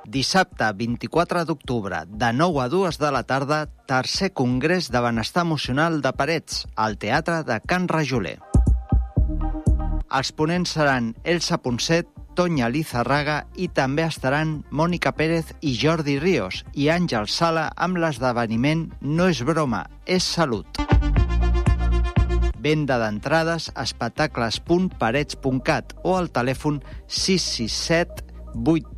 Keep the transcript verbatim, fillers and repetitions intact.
Dissabte vint-i-quatre d'octubre, de nou a dues de la tarda, tercer Congrés de Benestar Emocional de Parets, al Teatre de Can Rajoler. Els ponents seran Elsa Ponset, Tonya Lizarraga i també estaran Mònica Pérez i Jordi Ríos i Àngel Sala amb l'esdeveniment No és broma, és salut. Venda d'entrades a espectacles punt parets punt cat o al telèfon sis sis set vuit